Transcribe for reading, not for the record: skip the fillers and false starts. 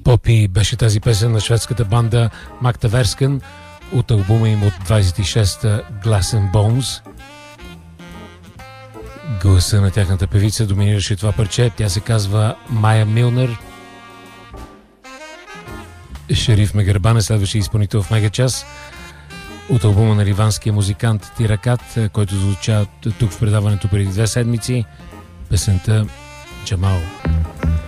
Попи беше тази песен на шведската банда Макта Верскен от албума им от 26-та Glass and Bones. Гласа на тяхната певица доминираше това парче. Тя се казва Майя Милнер. Шериф Мегарбан следваше изпълнител в Мегачас от албума на ливанския музикант Тиракат, който звуча тук в предаването преди 2 седмици. Песента Джамал.